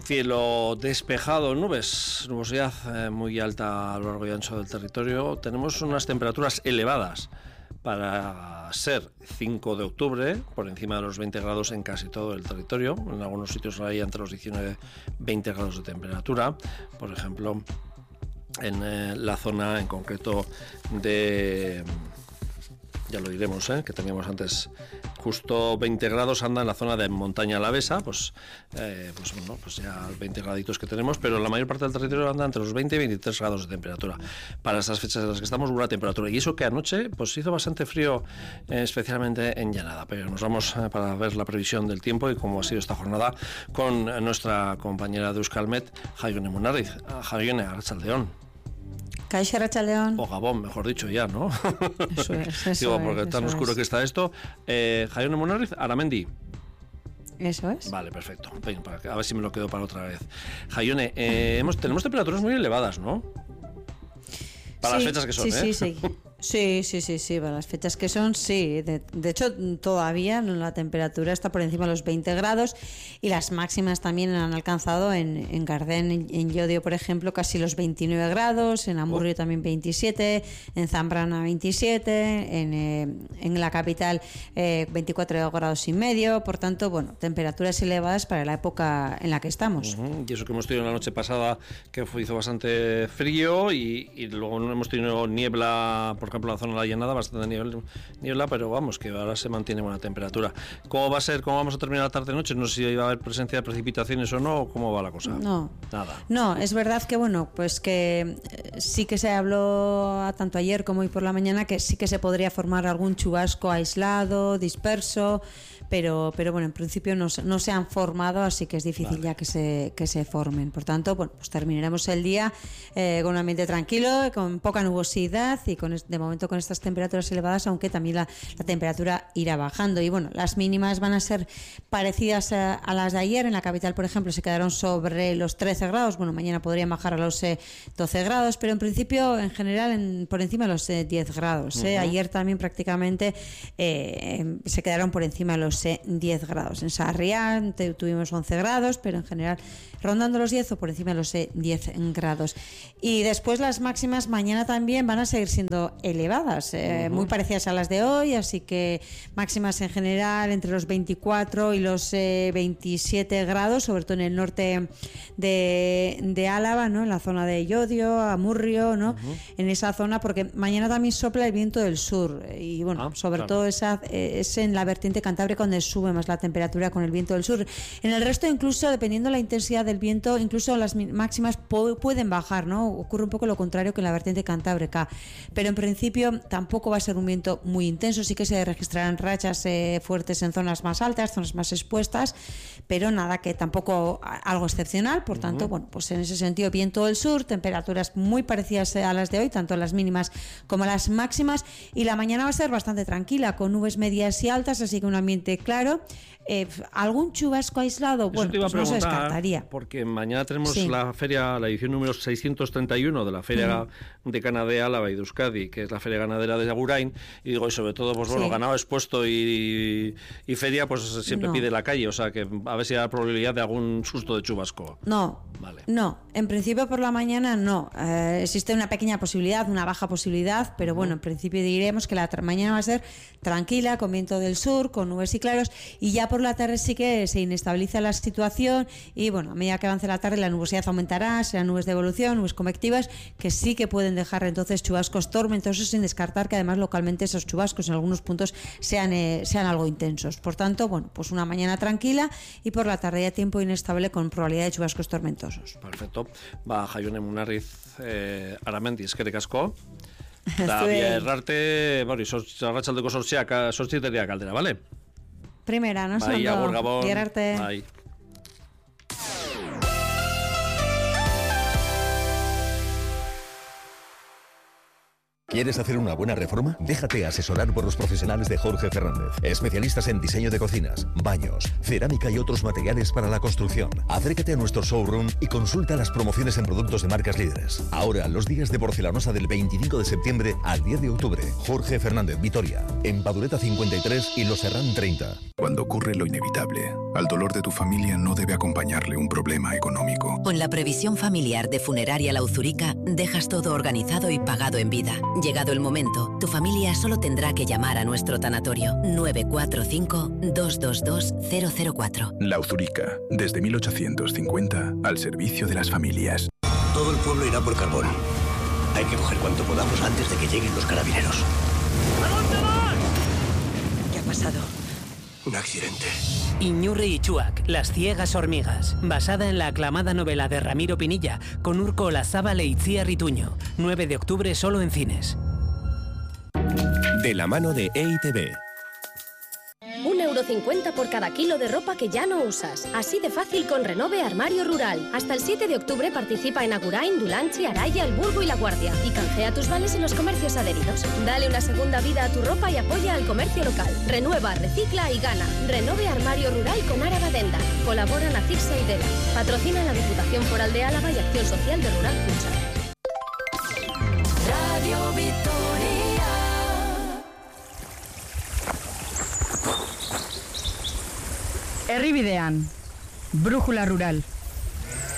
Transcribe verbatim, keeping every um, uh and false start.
Cielo despejado, nubes, nubosidad eh, muy alta a lo largo y ancho del territorio. Tenemos unas temperaturas elevadas para ser cinco de octubre, por encima de los veinte grados en casi todo el territorio. En algunos sitios hay entre los diecinueve y veinte grados de temperatura. Por ejemplo, en eh, la zona en concreto de... ya lo diremos, ¿eh? que teníamos antes justo veinte grados, anda en la zona de montaña alavesa, pues, eh, pues bueno, pues ya veinte graditos que tenemos, pero la mayor parte del territorio anda entre los veinte y veintitrés grados de temperatura. Para estas fechas en las que estamos, buena temperatura. Y eso que anoche pues hizo bastante frío, eh, especialmente en Llanada. Pero nos vamos eh, para ver la previsión del tiempo y cómo ha sido esta jornada con nuestra compañera de Euskalmet, Jaione Munarriz. Jaione, arratsaldeon. Kaixo, arratsaldeon. O Gabón, mejor dicho, ya, ¿no? Eso es, eso Digo, porque es, tan oscuro es. que está esto. Eh, Jaione Munarriz, Aramendi. Eso es. Vale, perfecto. Ven, para que, a ver si me lo quedo para otra vez. Jaione, eh, hemos, tenemos temperaturas muy elevadas, ¿no? Para sí, las fechas que son, sí, ¿eh? Sí, sí, sí, sí, sí, sí, para las fechas que son, sí. De, de hecho, todavía la temperatura está por encima de los veinte grados y las máximas también han alcanzado en, en Gardén, en, en Llodio, por ejemplo, casi los veintinueve grados, en Amurrio oh. también veintisiete, en Zambrana veintisiete, en, eh, en la capital eh, veinticuatro grados y medio. Por tanto, bueno, temperaturas elevadas para la época en la que estamos. Uh-huh. Y eso que hemos tenido la noche pasada, que fue, hizo bastante frío y, y luego no hemos tenido niebla, por ejemplo, en la zona de la Llanada, bastante niebla, niebla, pero vamos, que ahora se mantiene buena temperatura. ¿Cómo va a ser? ¿Cómo vamos a terminar la tarde-noche? No sé si va a haber presencia de precipitaciones o no, ¿cómo va la cosa? No. Nada. No, es verdad que, bueno, pues que sí que se habló tanto ayer como hoy por la mañana que sí que se podría formar algún chubasco aislado, disperso, pero, pero bueno, en principio no, no se han formado, así que es difícil vale. ya que se, que se formen. Por tanto, bueno, pues terminaremos el día eh, con un ambiente tranquilo, con poca nubosidad y con de momento con estas temperaturas elevadas, aunque también la, la temperatura irá bajando. Y bueno, las mínimas van a ser parecidas a, a las de ayer. En la capital, por ejemplo, se quedaron sobre los trece grados. Bueno, mañana podrían bajar a los eh, doce grados, pero en principio, en general, en, por encima de los eh, diez grados. Eh. Uh-huh. Ayer también prácticamente eh, se quedaron por encima de los eh, diez grados. En Sarriá tuvimos once grados, pero en general rondando los diez o por encima de los eh, diez grados. Y después las máximas mañana también van a seguir siendo elevadas, eh, uh-huh. muy parecidas a las de hoy, así que máximas en general entre los veinticuatro y los eh, veintisiete grados, sobre todo en el norte de, de Álava, ¿no? En la zona de Llodio, Amurrio, ¿no? Uh-huh. En esa zona, porque mañana también sopla el viento del sur y bueno, ah, sobre claro. todo esa, eh, es en la vertiente cantábrica donde sube más la temperatura con el viento del sur. En el resto, incluso dependiendo la intensidad del viento, incluso las máximas po- pueden bajar, ¿no? Ocurre un poco lo contrario que en la vertiente cantábrica, pero en principio tampoco va a ser un viento muy intenso. Sí que se registrarán rachas eh, fuertes en zonas más altas, zonas más expuestas, pero nada que tampoco algo excepcional. Por tanto, uh-huh. bueno, pues en ese sentido, viento del sur, temperaturas muy parecidas a las de hoy, tanto las mínimas como las máximas, y la mañana va a ser bastante tranquila, con nubes medias y altas, así que un ambiente claro. Eh, ¿Algún chubasco aislado? Eso bueno, te iba pues a no se preguntar, descartaría. Porque mañana tenemos sí. la feria, la edición número seiscientos treinta y uno de la Feria uh-huh. de Cana de Álava y de Euskadi, que es la Feria Ganadera de Agurain, y digo, y sobre todo, pues bueno, sí. ganado expuesto y, y feria, pues siempre no. pide la calle, o sea, que a ver si hay probabilidad de algún susto de chubasco. No, vale. no, en principio por la mañana no, eh, existe una pequeña posibilidad, una baja posibilidad, pero uh-huh. bueno, en principio diremos que la tra- mañana va a ser tranquila, con viento del sur, con nubes y claros, y ya por la tarde sí que se inestabiliza la situación y bueno, a medida que avance la tarde la nubosidad aumentará, serán nubes de evolución, nubes convectivas que sí que pueden dejar entonces chubascos tormentosos, sin descartar que además localmente esos chubascos en algunos puntos sean, eh, sean algo intensos. Por tanto, bueno, pues una mañana tranquila y por la tarde ya tiempo inestable con probabilidad de chubascos tormentosos. Perfecto. Va, Jaione Munarriz, eh, Aramendi, eskerrik asko. Da, bia errarte, bori, arratsaldeko sortziak, sortziteria kaldera, vale? Primera, no? Bai, agur Gabon. Bia arte. Bai. ¿Quieres hacer una buena reforma? Déjate asesorar por los profesionales de Jorge Fernández, especialistas en diseño de cocinas, baños, cerámica y otros materiales para la construcción. Acércate a nuestro showroom y consulta las promociones en productos de marcas líderes. Ahora, los días de porcelanosa del veinticinco de septiembre al diez de octubre. Jorge Fernández, Vitoria, en Padureta cincuenta y tres y Los Herrán treinta. Cuando ocurre lo inevitable, al dolor de tu familia no debe acompañarle un problema económico. Con la previsión familiar de Funeraria La Uzurica, dejas todo organizado y pagado en vida. Llegado el momento, tu familia solo tendrá que llamar a nuestro tanatorio nueve cuatro cinco, dos dos dos, cero cero cuatro. La Uzurica, desde mil ochocientos cincuenta, al servicio de las familias. Todo el pueblo irá por carbón. Hay que coger cuanto podamos antes de que lleguen los carabineros. ¿A dónde vas? ¿Qué ha pasado? Un accidente. Iñurri y Chuac, Las ciegas hormigas, basada en la aclamada novela de Ramiro Pinilla, con Urko Olazábal e Itziar Rituño. nueve de octubre solo en cines. De la mano de E I T B. un euro cincuenta por cada kilo de ropa que ya no usas. Así de fácil con Renove Armario Rural. Hasta el siete de octubre participa en Agurain, Dulanchi, Araya, El Burgo y La Guardia. Y canjea tus vales en los comercios adheridos. Dale una segunda vida a tu ropa y apoya al comercio local. Renueva, recicla y gana. Renove Armario Rural con Áraba Denda. Colaboran Acixa y Dela. Patrocina la Diputación Foral de Álava y Acción Social de Rural Pulsar. Radio Victoria. Herribidean, Brújula Rural.